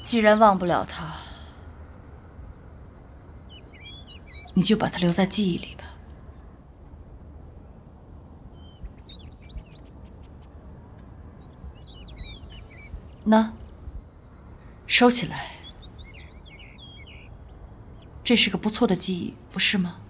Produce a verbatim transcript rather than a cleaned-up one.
既然忘不了他，你就把他留在记忆里吧。那，收起来。这是个不错的记忆，不是吗？